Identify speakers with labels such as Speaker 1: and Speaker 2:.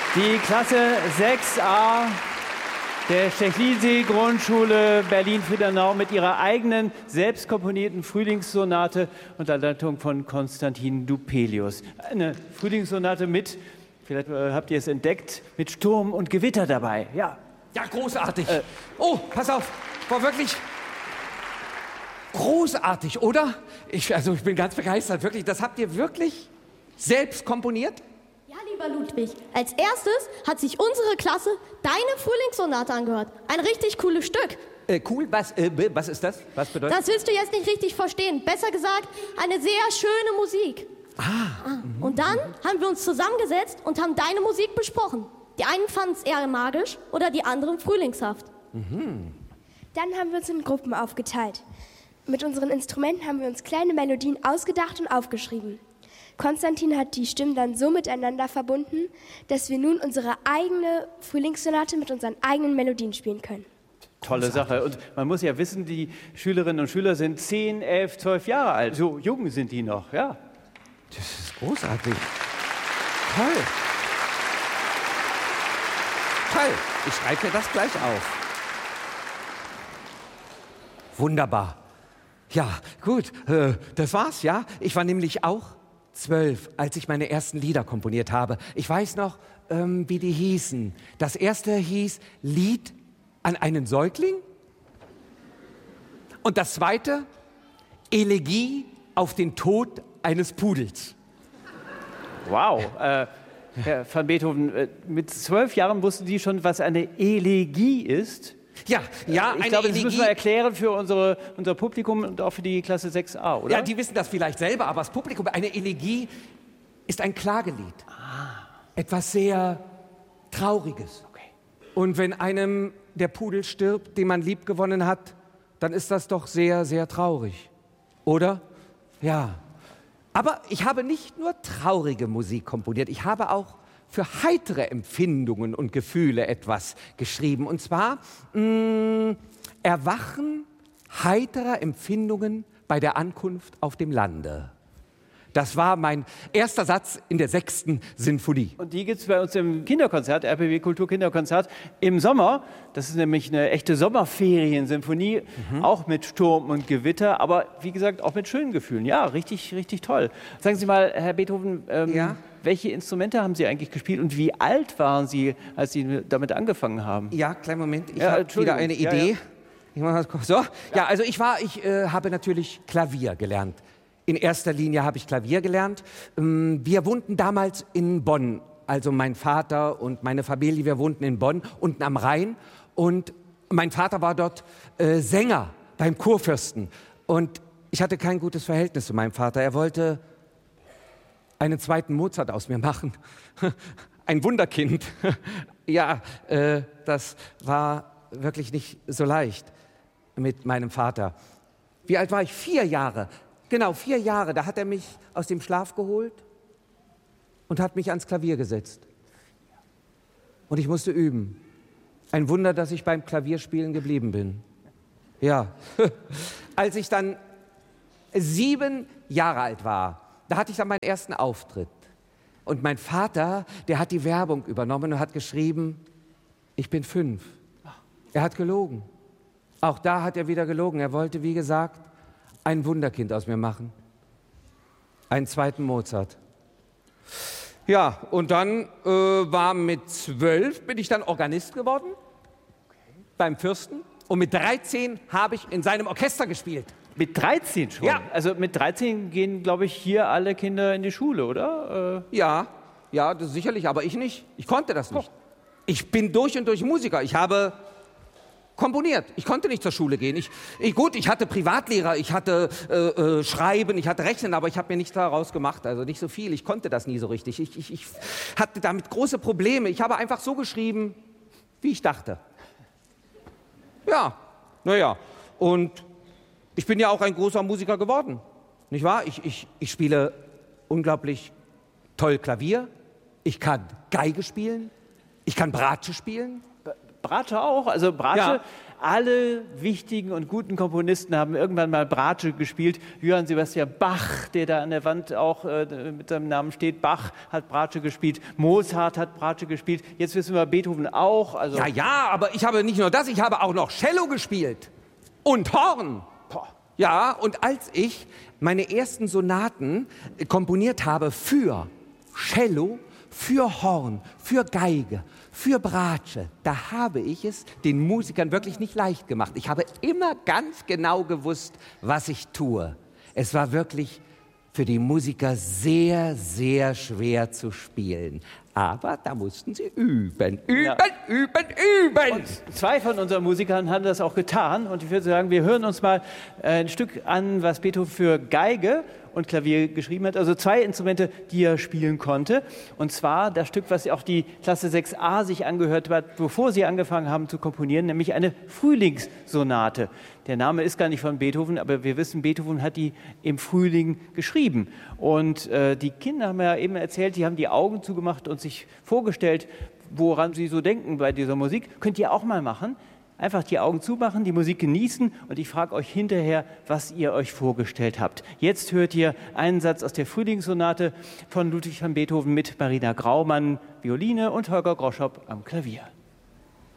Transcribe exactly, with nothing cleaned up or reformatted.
Speaker 1: Die Klasse sechs a der Stechlinsee-Grundschule Berlin-Friedernau mit ihrer eigenen, selbst komponierten Frühlingssonate unter Leitung von Konstantin Dupelius. Eine Frühlingssonate mit, vielleicht äh, habt ihr es entdeckt, mit Sturm und Gewitter dabei. Ja,
Speaker 2: ja, großartig. Äh, oh, pass auf, war wirklich großartig, oder? Ich, also ich bin ganz begeistert, wirklich. Das habt ihr wirklich selbst komponiert?
Speaker 3: Ja, lieber Ludwig, als erstes hat sich unsere Klasse deine Frühlingssonate angehört. Ein richtig cooles Stück.
Speaker 2: Äh, cool, was, äh, was ist das? Was bedeutet das?
Speaker 3: Das wirst du jetzt nicht richtig verstehen. Besser gesagt, eine sehr schöne Musik.
Speaker 2: Ah.
Speaker 3: ah. Und dann haben wir uns zusammengesetzt und haben deine Musik besprochen. Die einen fanden es eher magisch oder die anderen frühlingshaft.
Speaker 4: Mhm. Dann haben wir uns in Gruppen aufgeteilt. Mit unseren Instrumenten haben wir uns kleine Melodien ausgedacht und aufgeschrieben. Konstantin hat die Stimmen dann so miteinander verbunden, dass wir nun unsere eigene Frühlingssonate mit unseren eigenen Melodien spielen können.
Speaker 1: Tolle Sache. Und man muss ja wissen, die Schülerinnen und Schüler sind zehn, elf, zwölf Jahre alt. So jung sind die noch, ja.
Speaker 2: Das ist großartig. Toll. Toll. Ich schreibe mir das gleich auf. Wunderbar. Ja, gut. Äh, das war's, ja. Ich war nämlich auch zwölf, als ich meine ersten Lieder komponiert habe. Ich weiß noch, ähm, wie die hießen. Das erste hieß Lied an einen Säugling. Und das zweite, Elegie auf den Tod eines Pudels.
Speaker 1: Wow. Äh, Herr van Beethoven, äh, mit zwölf Jahren wussten Sie schon, was eine Elegie ist?
Speaker 2: Ja, ja,
Speaker 1: ich
Speaker 2: eine
Speaker 1: glaube, das
Speaker 2: Elegie.
Speaker 1: müssen wir erklären für unsere, unser Publikum und auch für die Klasse sechs a, oder?
Speaker 2: Ja, die wissen das vielleicht selber, aber das Publikum, eine Elegie ist ein Klagelied.
Speaker 1: Ah.
Speaker 2: Etwas sehr Trauriges.
Speaker 1: Okay.
Speaker 2: Und wenn einem der Pudel stirbt, den man lieb gewonnen hat, dann ist das doch sehr, sehr traurig. Oder? Ja. Aber ich habe nicht nur traurige Musik komponiert, ich habe auch für heitere Empfindungen und Gefühle etwas geschrieben. Und zwar mh, Erwachen heiterer Empfindungen bei der Ankunft auf dem Lande. Das war mein erster Satz in der sechsten Sinfonie.
Speaker 1: Und die gibt es bei uns im Kinderkonzert, R P W Kulturkinderkonzert, im Sommer. Das ist nämlich eine echte Sommerferiensinfonie, mhm. auch mit Sturm und Gewitter, aber wie gesagt auch mit schönen Gefühlen. Ja, richtig, richtig toll. Sagen Sie mal, Herr Beethoven, ähm, ja? welche Instrumente haben Sie eigentlich gespielt und wie alt waren Sie, als Sie damit angefangen haben?
Speaker 2: Ja, kleinen Moment, ich
Speaker 1: ja,
Speaker 2: habe wieder eine Idee. Ja, ja. Ich mach das so. Ja. ja, also ich war, ich äh, habe natürlich Klavier gelernt. In erster Linie habe ich Klavier gelernt. Wir wohnten damals in Bonn, also mein Vater und meine Familie, wir wohnten in Bonn, unten am Rhein. Und mein Vater war dort äh, Sänger beim Kurfürsten. Und ich hatte kein gutes Verhältnis zu meinem Vater. Er wollte einen zweiten Mozart aus mir machen. Ein Wunderkind. Ja, äh, das war wirklich nicht so leicht mit meinem Vater. Wie alt war ich? Vier Jahre. Genau, vier Jahre, da hat er mich aus dem Schlaf geholt und hat mich ans Klavier gesetzt. Und ich musste üben. Ein Wunder, dass ich beim Klavierspielen geblieben bin. Ja, als ich dann sieben Jahre alt war, da hatte ich dann meinen ersten Auftritt. Und mein Vater, der hat die Werbung übernommen und hat geschrieben, ich bin fünf. Er hat gelogen. Auch da hat er wieder gelogen. Er wollte, wie gesagt, ein Wunderkind aus mir machen. Einen zweiten Mozart. Ja, und dann äh, war mit zwölf, bin ich dann Organist geworden, okay. beim Fürsten. Und mit dreizehn habe ich in seinem Orchester gespielt.
Speaker 1: Mit dreizehn schon?
Speaker 2: Ja.
Speaker 1: Also mit dreizehn gehen, glaube ich, hier alle Kinder in die Schule, oder? Äh
Speaker 2: ja, ja, das sicherlich, aber ich nicht. Ich konnte das nicht. Ich bin durch und durch Musiker. Ich habe komponiert. Ich konnte nicht zur Schule gehen. Ich, ich, gut, ich hatte Privatlehrer, ich hatte äh, äh, Schreiben, ich hatte Rechnen, aber ich habe mir nichts daraus gemacht, also nicht so viel. Ich konnte das nie so richtig. Ich, ich, ich hatte damit große Probleme. Ich habe einfach so geschrieben, wie ich dachte. Ja, naja. Und ich bin ja auch ein großer Musiker geworden, nicht wahr? Ich, ich, ich spiele unglaublich toll Klavier, ich kann Geige spielen, ich kann Bratsche spielen.
Speaker 1: Bratsche auch, also Bratsche,
Speaker 2: ja.
Speaker 1: alle wichtigen und guten Komponisten haben irgendwann mal Bratsche gespielt. Johann Sebastian Bach, der da an der Wand auch äh, mit seinem Namen steht, Bach hat Bratsche gespielt, Mozart hat Bratsche gespielt, jetzt wissen wir Beethoven auch. Also
Speaker 2: Ja, ja, aber ich habe nicht nur das, ich habe auch noch Cello gespielt und Horn. Ja, und als ich meine ersten Sonaten komponiert habe für Cello, für Horn, für Geige, für Bratsche, da habe ich es den Musikern wirklich nicht leicht gemacht. Ich habe immer ganz genau gewusst, was ich tue. Es war wirklich für die Musiker sehr, sehr schwer zu spielen. Aber da mussten sie üben, üben,
Speaker 1: Ja.
Speaker 2: üben, üben.
Speaker 1: Und zwei von unseren Musikern haben das auch getan. Und ich würde sagen, wir hören uns mal ein Stück an, was Beethoven für Geige und Klavier geschrieben hat. Also zwei Instrumente, die er spielen konnte. Und zwar das Stück, was auch die Klasse sechs a sich angehört hat, bevor sie angefangen haben zu komponieren, nämlich eine Frühlingssonate. Der Name ist gar nicht von Beethoven, aber wir wissen, Beethoven hat die im Frühling geschrieben. Und äh, die Kinder haben ja eben erzählt, die haben die Augen zugemacht und sich vorgestellt, woran sie so denken bei dieser Musik. Könnt ihr auch mal machen. Einfach die Augen zumachen, die Musik genießen und ich frage euch hinterher, was ihr euch vorgestellt habt. Jetzt hört ihr einen Satz aus der Frühlingssonate von Ludwig van Beethoven mit Marina Graumann, Violine und Holger Groschopp am Klavier.